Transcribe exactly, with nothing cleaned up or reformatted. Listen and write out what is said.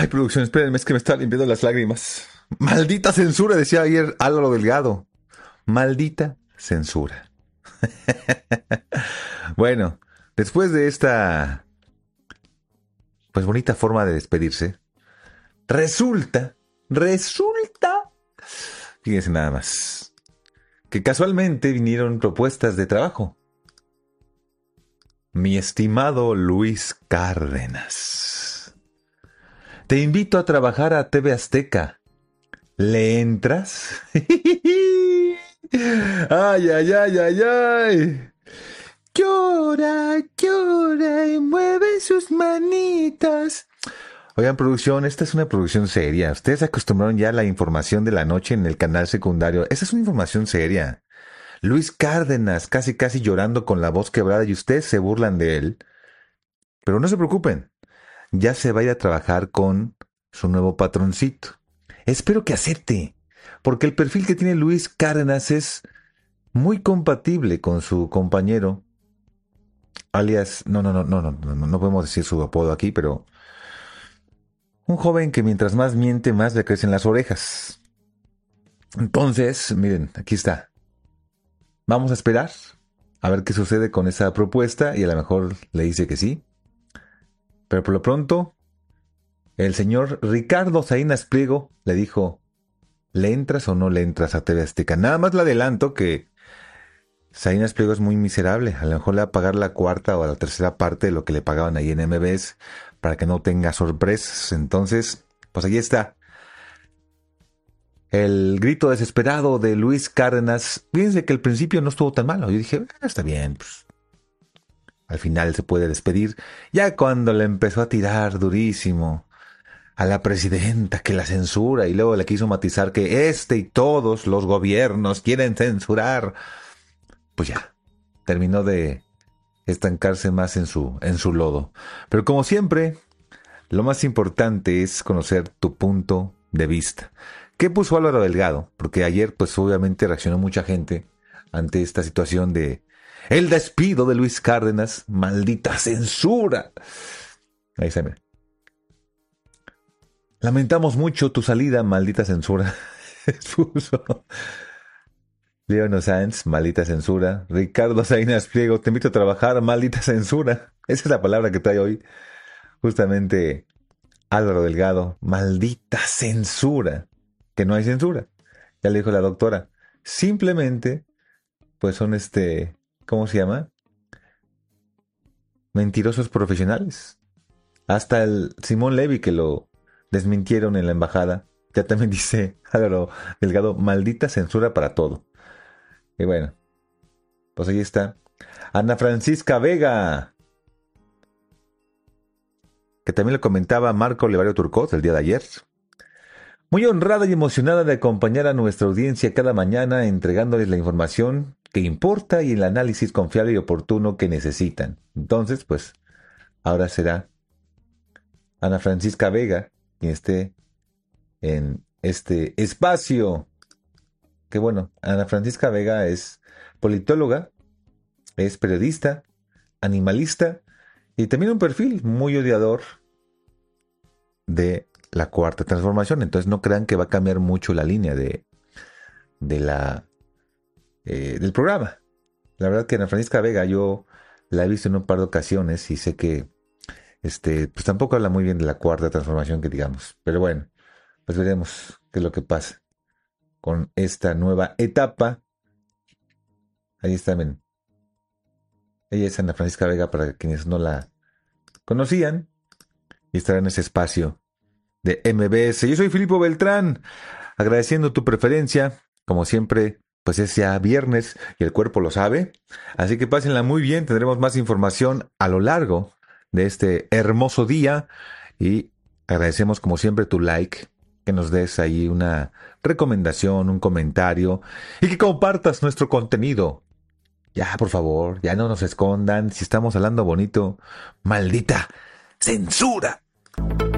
Ay, producción, espérenme, es que me está limpiando las lágrimas. Maldita censura, decía ayer Álvaro Delgado. Maldita censura. Bueno, después de esta, pues bonita forma de despedirse, resulta, resulta, fíjense nada más, que casualmente vinieron propuestas de trabajo. Mi estimado Luis Cárdenas, te invito a trabajar a T V Azteca. ¿Le entras? Ay, ay, ay, ay, ay. Llora, llora y mueve sus manitas. Oigan, producción, esta es una producción seria. Ustedes se acostumbraron ya a la información de la noche en el canal secundario. Esta es una información seria. Luis Cárdenas, casi casi llorando con la voz quebrada y ustedes se burlan de él. Pero no se preocupen, ya se va a ir a trabajar con su nuevo patroncito. Espero que acepte, porque el perfil que tiene Luis Cárdenas es muy compatible con su compañero, alias, no, no, no, no, no, no, no podemos decir su apodo aquí, pero un joven que mientras más miente, más le crecen las orejas. Entonces, miren, aquí está. Vamos a esperar a ver qué sucede con esa propuesta y a lo mejor le dice que sí. Pero por lo pronto, el señor Ricardo Salinas Pliego le dijo, ¿le entras o no le entras a T V Azteca? Nada más le adelanto que Salinas Pliego es muy miserable. A lo mejor le va a pagar la cuarta o la tercera parte de lo que le pagaban ahí en M B S para que no tenga sorpresas. Entonces, pues ahí está. El grito desesperado de Luis Cárdenas. Fíjense que al principio no estuvo tan malo. Yo dije, ah, está bien, pues al final se puede despedir. Ya cuando le empezó a tirar durísimo a la presidenta, que la censura, y luego le quiso matizar que este y todos los gobiernos quieren censurar, pues ya, terminó de estancarse más en su, en su lodo. Pero como siempre, lo más importante es conocer tu punto de vista. ¿Qué puso Álvaro Delgado? Porque ayer, pues obviamente reaccionó mucha gente ante esta situación de el despido de Luis Cárdenas. ¡Maldita censura! Ahí se ve. Lamentamos mucho tu salida, maldita censura. Puso León Sáenz, maldita censura. Ricardo Salinas Pliego, te invito a trabajar, maldita censura. Esa es la palabra que trae hoy justamente Álvaro Delgado. Maldita censura. Que no hay censura. Ya le dijo la doctora. Simplemente, pues son este, ¿cómo se llama? Mentirosos profesionales. Hasta el Simón Levy, que lo desmintieron en la embajada, ya también dice Álvaro Delgado, maldita censura para todo. Y bueno, pues ahí está. Ana Francisca Vega, que también le comentaba Marco Levario Turcot el día de ayer. Muy honrada y emocionada de acompañar a nuestra audiencia cada mañana, entregándoles la información que importa y el análisis confiable y oportuno que necesitan. Entonces, pues, ahora será Ana Francisca Vega quien esté en este espacio. Que bueno, Ana Francisca Vega es politóloga, es periodista, animalista y también un perfil muy odiador de la cuarta transformación. Entonces no crean que va a cambiar mucho la línea de, de la eh, del programa. La verdad que Ana Francisca Vega yo la he visto en un par de ocasiones y sé que este pues tampoco habla muy bien de la cuarta transformación, que digamos. Pero bueno, pues veremos qué es lo que pasa con esta nueva etapa. Ahí está, ven. Ella es Ana Francisca Vega, para quienes no la conocían, y estará en ese espacio de M B S. Yo soy Filipo Beltrán, agradeciendo tu preferencia. Como siempre, pues es ya viernes y el cuerpo lo sabe. Así que pásenla muy bien. Tendremos más información a lo largo de este hermoso día. Y agradecemos como siempre tu like, que nos des ahí una recomendación, un comentario y que compartas nuestro contenido. Ya, por favor, ya no nos escondan. Si estamos hablando bonito, ¡maldita censura!